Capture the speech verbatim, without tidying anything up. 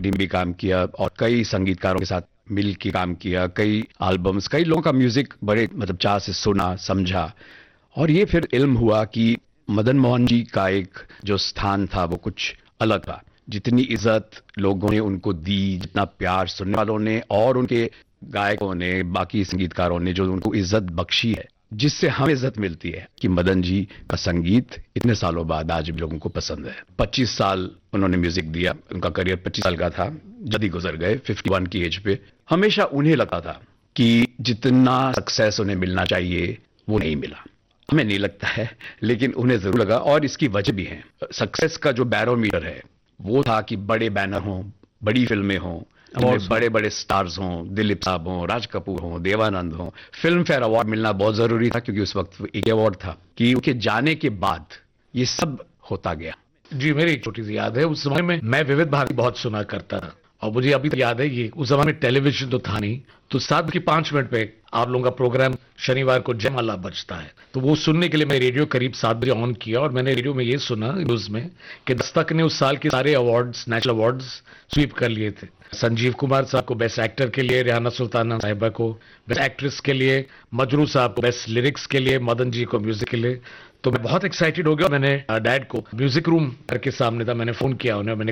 Team भी काम किया और कई संगीतकारों के साथ मिल के काम किया, कई एल्बम्स, कई लोगों का म्यूजिक बड़े मतलब चाह से सुना, समझा। और ये फिर इल्म हुआ कि मदन मोहन जी का एक जो स्थान था वो कुछ अलग था। जितनी इज्जत लोगों ने उनको दी, जितना प्यार सुनने वालों ने और उनके गायकों ने, बाकी संगीतकारों ने जो उनको इज्जत बख्शी है, जिससे हमें इज्जत मिलती है कि मदन जी का संगीत इतने सालों बाद आज भी लोगों को पसंद है। पच्चीस साल उन्होंने म्यूजिक दिया, उनका करियर पच्चीस साल का था, जल्दी गुजर गए इक्यावन की एज पे। हमेशा उन्हें लगता था कि जितना सक्सेस उन्हें मिलना चाहिए वो नहीं मिला। हमें नहीं लगता है, लेकिन उन्हें जरूर लगा और इसकी वजह भी है। सक्सेस का जो बैरोमीटर है वो था कि बड़े बैनर हों, बड़ी फिल्में हों, जिनमें बड़े बड़े स्टार्स हों, दिलीप साहब हों, राज कपूर हों, देवानंद हों। फिल्म फेयर अवार्ड मिलना बहुत जरूरी था क्योंकि उस वक्त एक अवार्ड था कि उनके जाने के बाद ये सब होता गया। जी, मेरी एक छोटी सी याद है, उस समय में मैं विविध भारती बहुत सुना करता था और मुझे अभी तक याद है ये उस जमाने में टेलीविजन तो था नहीं, तो सात की पांच मिनट पे आप लोगों का प्रोग्राम शनिवार को जयमाला बजता है, तो वो सुनने के लिए मैं रेडियो करीब सात बजे ऑन किया और मैंने रेडियो में ये सुना न्यूज में कि दस्तक ने उस साल के सारे अवार्ड्स, नेशनल अवार्ड्स स्वीप कर लिए थे। संजीव कुमार साहब को बेस्ट एक्टर के लिए, रेहाना सुल्ताना साहिबा को बेस्ट एक्ट्रेस के लिए, मजरू साहब को बेस्ट लिरिक्स के लिए, मदन जी को म्यूजिक के लिए। तो मैं बहुत एक्साइटेड हो गया। मैंने डैड को म्यूजिक रूम करके सामने था, मैंने फोन किया उन्हें, मैंने